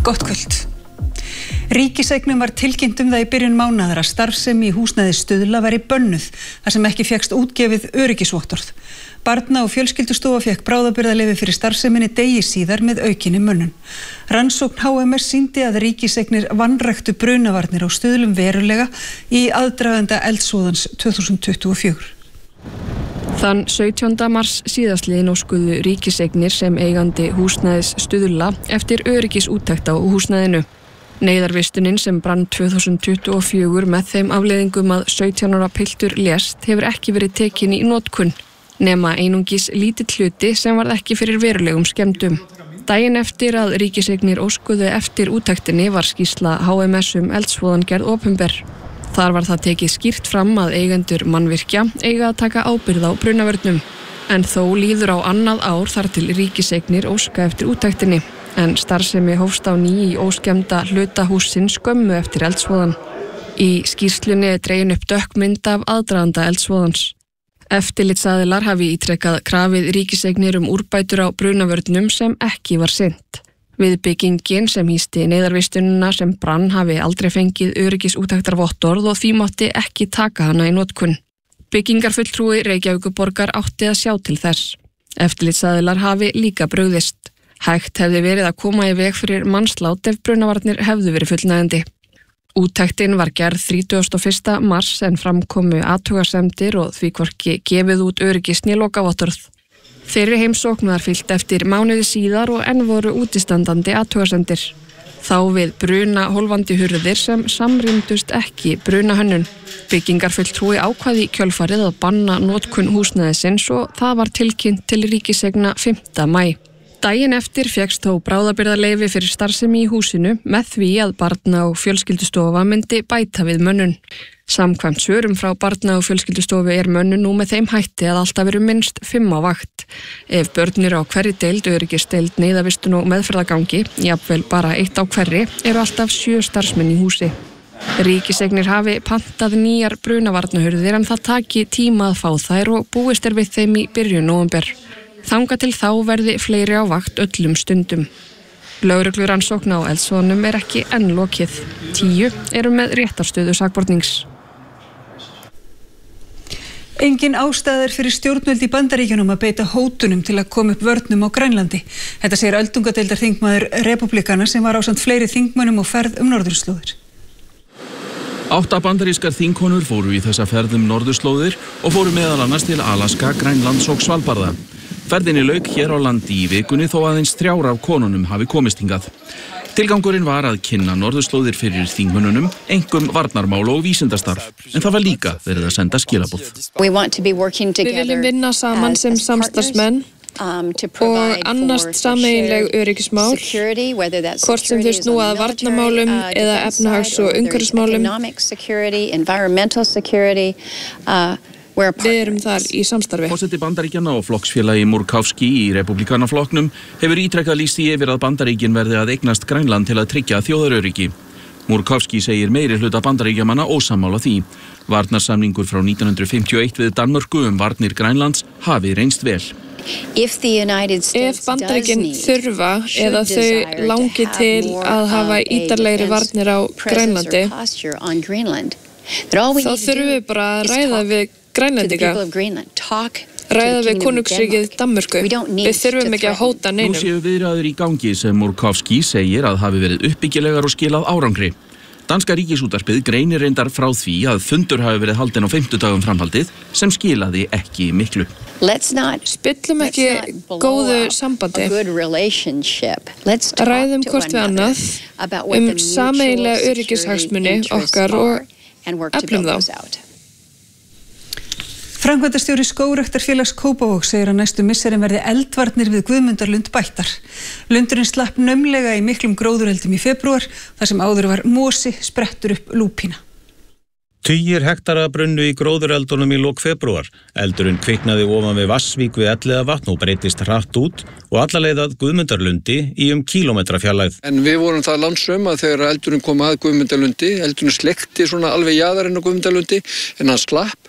Gott kvöld. Ríkiseignum var tilkynnt það í byrjun mánaðar að starfsemi í húsnæði Stuðla væri bönnuð þar sem ekki fékkst útgefið öryggisvottorð. Barna- og fjölskyldustofa fékk bráðabirgðaleyfi fyrir starfseminni degi síðar með aukinni mönnun. Rannsókn HMS sýndi að ríkiseignir vanræktu brunavarnir á Stuðlum verulega í aðdraganda eldsvoðans 2024. Þann 17. mars síðastliðinn óskuðu ríkiseignir sem eigandi húsnæðis Stuðla eftir öryggisúttekt á húsnæðinu. Neyðarvistunin sem brann 2024 með þeim afleiðingum að 17 ára piltur lést hefur ekki verið tekin í notkun, nema einungis lítill hluti sem varð ekki fyrir verulegum skemmdum. Daginn eftir að ríkiseignir óskuðu eftir úttektinni var skýrsla HMS eldsvoðan gerð opinber. Þar var það tekið skýrt fram að eigendur mannvirkja eiga að taka ábyrgð á brunavörnum. En þó líður á annað ár þar til ríkiseignir óska eftir úttektinni. En starfsemi hófst á ný í óskemmda hluta hússins skömmu eftir eldsvoðan. Í skýrslunni er dregin upp dökk mynd af aðdraganda eldsvoðans. Eftirlitsaðilar hafi ítrekkað krafið ríkiseignir úrbætur á brunavörnum sem ekki var sinnt. Viðbyggingin sem hýsti neyðarvistunina sem brann hafi aldrei fengið öryggisúttektarvottorð og því mátti ekki taka hana í notkun. Byggingarfulltrúi Reykjavíkurborgar átti að sjá til þess. Eftirlitsaðilar hafi líka brugðist. Hægt hefði verið að koma í veg fyrir mannslát ef brunavarnir hefðu verið fullnægjandi. Úttektin var gerð 31. mars en framkomu athugasemdir og því hvorki gefið út öryggis né lokavottorð. Þeirri heimsókn var fylgt eftir mánuði síðar og enn voru útistandandi athugasemdir. Þá við bruna hólfandi hurðir sem samrýmdust ekki brunahönnun. Byggingarfulltrúi ákvað í kjölfarið að banna notkun húsnæðisins og það var tilkynnt til ríkiseigna 5. maí. Daginn eftir fékkst þó bráðabirgðaleyfi fyrir starfsemi í húsinu með því að barna- og fjölskyldustofa myndi bæta við mönnun. Samkvæmt svörum frá barna- og fjölskyldustofu er mönnun nú með þeim hætti að alltaf eru minnst 5 á vakt. Ef börnir á hverri deild, öryggisdeild, neyðavistun og meðferðargangi, jafnvel bara 1 á hverri, eru alltaf 7 starfsmenn í húsi. Ríkiseignir hafi pantað nýjar brunavarnahurðir en það taki tíma að fá þær og búist við þeim í byrjun nóvember. Þangað til þá verði fleiri á vakt öllum stundum. Lögreglurannsókn á eldsvoðanum er ekki enn lokið. 10 eru með réttarstöðu sakbornings. Engin ástæða fyrir stjórnvöld í Bandaríkjunum að beita hótunum til að koma upp vörnum á Grænlandi. Þetta segir öldungadeildarþingmaður Repúblikana sem var ásamt fleiri þingmönnum og ferð norðurslóðir. 8 bandarískar þingkonur fóru í þessa ferð norðurslóðir og fóru meðal annars til Alaska, Grænlands og Svalbarða. Ferðinni lauk hér á landi í vikunni þó aðeins 3 af konunum hafi komist hingað. Tilgangurinn var að kynna norðurslóðir fyrir þingmönnunum, einkum varnarmál og vísindastarf, en það var líka verið að senda skilaboð. Við viljum vinna saman sem samstarfsmenn og annast sameiginleg öryggismál, hvort sem þau snúa að varnarmálum eða efnahags- og umhverfismálum. Við erum þar í samstarfi. Forseti Bandaríkjanna og flokksfélagi Murkowski í Repúblikanaflokknum hefur ítrekkað lýst því yfir að Bandaríkin verði að eignast Grænland til að tryggja þjóðaröryggi. Murkowski segir meiri hluta Bandaríkjamanna ósammála því. Varnarsamningur frá 1951 við Danmörku varnir Grænlands hafi reynst vel. Ef Bandaríkin þurfa eða þau langi til að hafa ítarlegri varnir á Grænlandi, þá þurfum við bara að ræða við Grænlendinga, ræða við konungsríkið Danmörku. Við þurfum ekki að hóta neinum. Nú séu viðræður í gangi sem Murkowski segir að hafi verið uppbyggilegar og skilað árangri. Danska ríkisútvarpið greinir reyndar frá því að fundur hafi verið haldinn á 50 framhaldið sem skilaði ekki miklu. Spillum ekki góðu sambandi. Ræðum hvort við annað sameiginlega öryggishagsmuni okkar og eflum þá. Framkvæmdastjóri Skógræktarfélags Kópavogs segir að næstu misserin verði eldvarnir við Guðmundarlund bættar. Lundurinn slapp naumlega í miklum gróðureldum í febrúar, þar sem áður var mosi, sprettur upp lúpína. Tugir hektara brunnu í gróðureldunum í lok febrúar. Eldurinn kviknaði ofan við Vatnsvík við Elliðavatn og breytist hratt út og alla leið að Guðmundarlundi í kílómetra fjarlægð. En við vorum það lánsöm að þegar eldurinn kom að Guðmundarlundi, eldurinn slekti svona alveg jaðarinn á Guðmundarlundi en hann slapp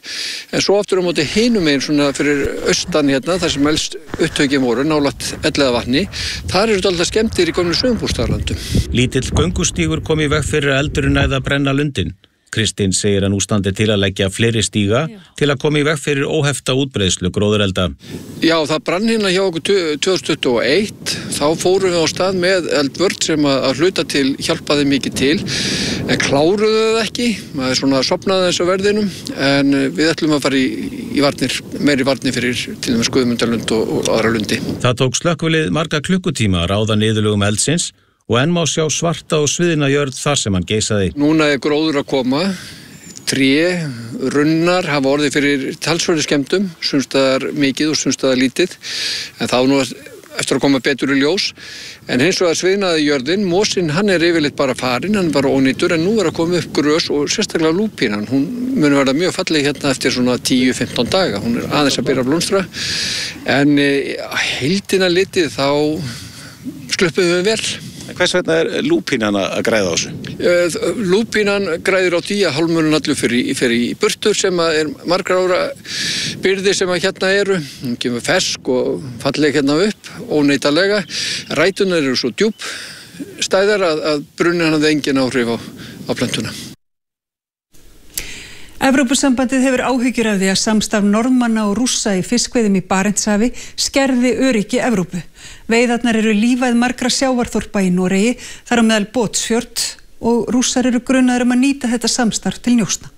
En svo aftur á móti hinum megin svona fyrir austan hérna, þar sem elst upptökin voru, nálægt Elliðavatni, þar eru alltaf skemmtir í gömlu sumarbústaðarlöndum. Lítill göngustígur kom í veg fyrir að eldurinn næði að brenna lundinn. Kristinn segir að nú standi til að leggja fleiri stíga til að koma í veg fyrir óhefta útbreiðslu gróðurelda. Já, það brann hérna hjá okkur 2021, þá fórum við á stað með eldvörn sem að hluta til hjálpaði mikið til, en kláruðu það ekki, maður svona sofnaði þessu verðinum, en við ætlum að fara í varnir, meiri varnir fyrir til dæmis Guðmundarlund og aðra lundi. Það tók slökkvilið marga klukkutíma að ráða niðurlögum eldsins, og enn má sjá svarta og sviðna jörð þar sem hann geisaði. Núna er gróður að koma, tré, runnar hafa orðið fyrir talsverði skemmtum, sumstaðar mikið og sumstaðar lítið, en þá nú eftir að koma betur í ljós. En hins vegar sviðnaði jörðin, mosinn hann er yfirleitt bara farinn, hann er bara ónýtur, en nú er að koma upp grös og sérstaklega lúpínan. Hún mun verða mjög falleg hérna eftir svona 10-15 daga, hún er aðeins að byrja að blómstra, en heildina litið þá sluppum við vel. Hvers vegna er lúpínan að græða á þessu? Lúpínan græðir á því að hálmurinn allur fer í burtur sem er margra ára byrði sem að hérna eru. Hún kemur fersk og falleg hérna upp, óneitanlega. Rætunar eru svo djúp stæðar að brunnin hafði engin áhrif á plöntuna. Evrópusambandið hefur áhyggjur af því að samstarf Norðmanna og Rússa í fiskveiðum í Barentshafi skerði öryggi Evrópu. Veiðarnar eru lífæð margra sjávarþorpa í Noregi, þar á meðal Båtsfjörð, og Rússar eru grunaðir að nýta þetta samstarf til njósna.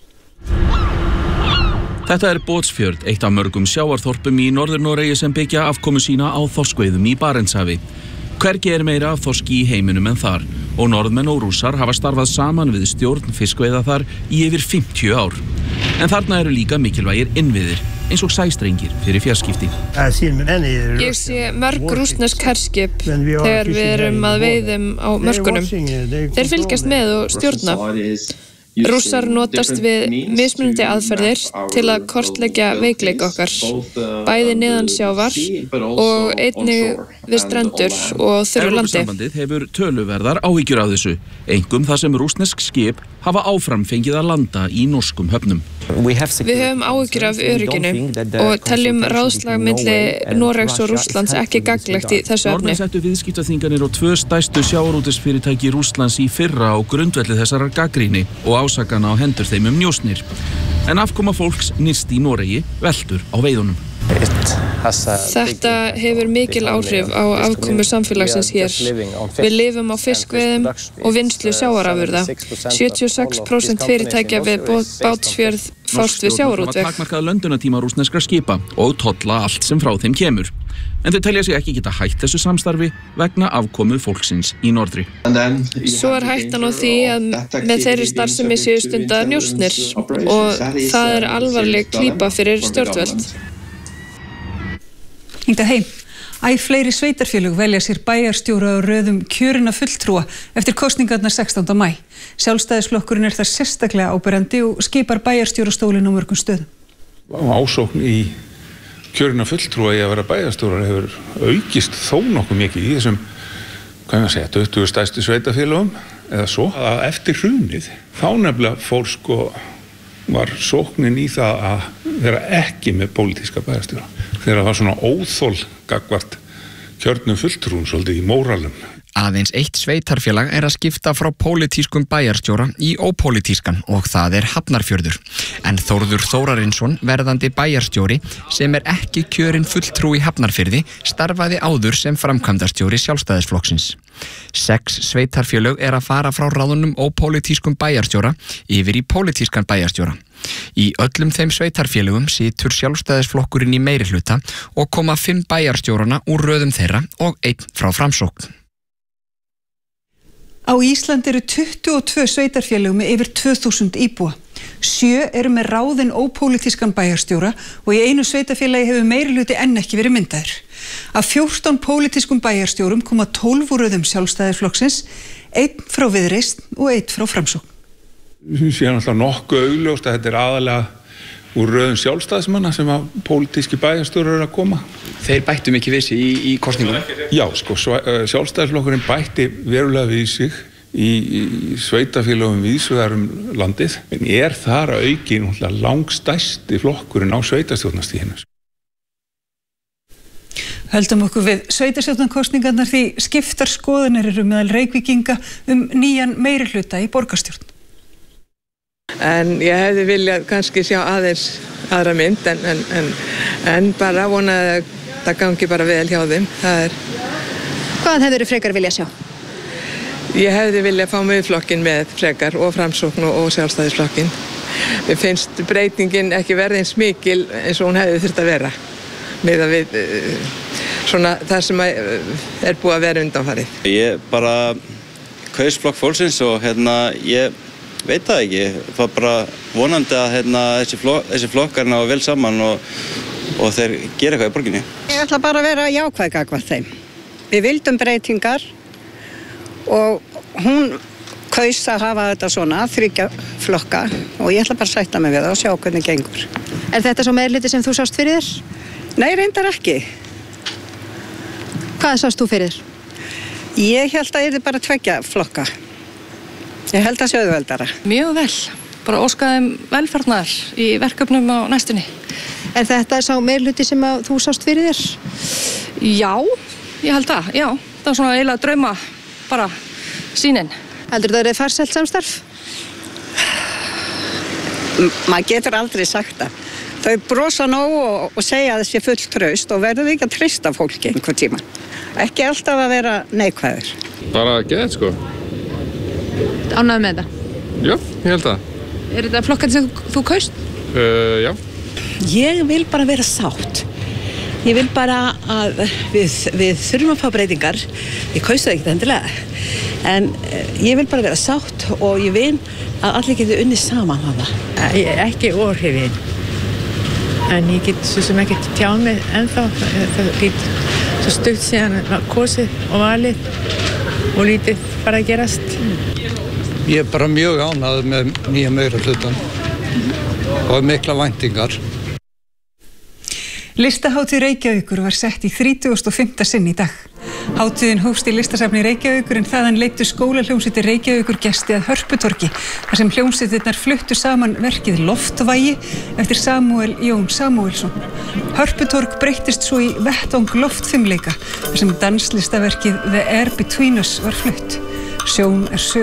Þetta er Båtsfjörð, eitt af mörgum sjávarþorpum í Norður-Noregi sem byggja afkomu sína á þorskveiðum í Barentshafi. Hvergi er meira af þorski í heiminum en þar, og Norðmenn og Rússar hafa starfað saman við stjórn fiskveiða þar í yfir 50 ár. En þarna eru líka mikilvægir innviðir, eins og sæstrengir fyrir fjarskipti. Ég sé mörg rússnesk herskip þegar við erum að veiðum á mörkunum. Þeir fylgjast með og stjórna. Rússar notast við mismunandi aðferðir til að kortleggja veikleika okkar, bæði neðan sjávar og einnig við strendur og þurru landi. Evrópusambandið hefur töluverðar áhyggjur af þessu, einkum þar sem rússnesk skip hafa áfram fengið að landa í norskum höfnum. Við höfum áhyggjur af örygginu og teljum ráðslag milli Noregs og Rússlands ekki gagnlegt í þessu efni. Norðmenn settu viðskiptaþvinganir og 2 stærstu sjávarútvegsfyrirtæki Rússlands í fyrra á grundvelli þessarar gagnrýni og ásakana á hendur þeim njósnir. En afkoma fólks nyrst í Noregi veltur á veiðunum. Þetta hefur mikil áhrif á afkomu samfélagsins hér. Við lifum á fiskveiðum og vinnslu sjávarafurða. 76% fyrirtækja við Bátsfjörð fást við sjávarútveg. Takmarkað löndunartíma rússneskra skipa og tolla allt sem frá þeim kemur. En þau telja sig ekki geta hætt þessu samstarfi vegna afkomu fólksins í norðri. Svo er hættan á því að með þeirri starfsemi séu stundaðar njósnir og það er alvarleg klípa fyrir stjórnvöld. Hingað heim. Æ fleiri sveitarfélög velja sér bæjarstjóra á röðum kjörinna fulltrúa eftir kosningarnar 16. maí. Sjálfstæðisflokkurinn er þar sérstaklega áberandi og skipar bæjarstjórastólinn á mörgum stöðum. Ásókn í kjörinna fulltrúa í að vera bæjarstjórar hefur aukist þó nokkuð mikið í þessum, 20 stærstu sveitarfélögum eða svo. Eftir hrunið þá nefnilega var sóknin í það að vera ekki með pólitíska bæjarstjóra. Þegar það var svona óþol gagnvart kjörnum fulltrúum svolítið í móralum. Aðeins eitt sveitarfélag er að skipta frá pólitískum bæjarstjóra í ópólitískan og það er Hafnarfjörður. En Þórður Þórarinsson, verðandi bæjarstjóri, sem er ekki kjörinn fulltrú í Hafnarfirði, starfaði áður sem framkvæmdastjóri Sjálfstæðisflokksins. 6 sveitarfélög er að fara frá ráðunum ópólitískum bæjarstjóra yfir í pólitískan bæjarstjóra. Í öllum þeim sveitarfélögum situr Sjálfstæðisflokkurinn í meirihluta og koma 5 bæjarstjórana úr röðum þeirra og 1 frá Framsókn. Á Íslandi eru 22 sveitarfélög með yfir 2000 íbúa. 7 eru með ráðinn ópólitískan bæjarstjóra og í einu sveitarfélagi hefur meirihluti enn ekki verið myndaður. Af 14 pólitískum bæjarstjórum koma 12 úr röðum Sjálfstæðisflokksins, 1 frá Viðreisn og 1 frá Framsókn. Ég sé náttúrulega nokkuð augljóst að þetta er aðalega úr röðum sjálfstæðismanna sem að pólitíski bæjarstjórar eru að koma. Þeir bættu mikið við sig í kosningunum? Já, sjálfstæðisflokkurinn bætti verulega við sig í sveitafélögum víðsvegar landið, en þar að auki langstærsti flokkurinn á sveitastjórnarstiginu. Höldum okkur við sveitarstjórnarkosningarnar því skiptar skoðanir eru meðal Reykvíkinga nýjan meirihluta í borgarstjórn. En ég hefði viljað kannski sjá aðeins aðra mynd en bara vona að það gangi bara vel hjá þeim. Hvað hefur frekar viljað sjá? Ég hefði viljað fá Miðflokkinn með frekar og Framsókn og Sjálfstæðisflokkinn. Mér finnst breytingin ekki verið eins mikil eins og hún hefði þurft að vera. Miðað við svona það sem búið að vera undanfarið. Ég bara kaus Flokk fólksins og ég veit það ekki. Það er bara vonandi að þessi flokkar ná vel saman og þeir gera eitthvað í borginni. Ég ætla bara að vera jákvæð gagnvart þeim. Við vildum breytingar og hún kaus að hafa þetta svona, 3 flokka og ég ætla bara að sætta mig við það og sjá hvernig gengur. Er þetta svo meirihluti sem þú sást fyrir þér? Nei, reyndar ekki. Hvað sást þú fyrir þér? Ég held að yrði bara 2 flokka. Ég held að sé auðveldara. Mjög vel. Bara óskaðum velfarnar í verkefnum á næstunni. Er þetta sá meirihluti sem að þú sást fyrir þér? Já, ég held það, já. Það var svona eiginlega drauma bara sýnin. Heldur það farsælt samstarf? Maður getur aldrei sagt það. Þau brosa nógu og segja að það sé fullt traust og verður ekki að treysta fólki einhver tíma. Ekki alltaf að vera neikvæður. Bara geðið sko. Ánægður með þetta? Já, ég held það. Er þetta flokkarnir sem þú kaust? Já. Ég vil bara vera sátt. Ég vil bara að við þurfum að fá breytingar. Ég kaust það ekkert endilega. En ég vil bara vera sátt og ég vil að allir geti unnið saman að það. Ég er ekki óhrifin. En ég get svo sem ekki tjáð mig ennþá. Það get svo stutt síðan kosið og valið og lítið bara að gerast. Ég er bara mjög ánægður með nýja meirihlutann og mikla væntingar. Listahátíð Reykjavíkur var sett í 35. sinn í dag. Hátíðin hófst í listasafni Reykjavíkur en þaðan leiddu skólahljómsveitir Reykjavíkur gesti að Hörputorgi þar sem hljómsveitirnar fluttu saman verkið Loftvægi eftir Samúel Jón Samúelsson. Hörputorg breyttist svo í vettvang loftfimleika þar sem danslistaverkið The Air Between Us var flutt. Sjón sögur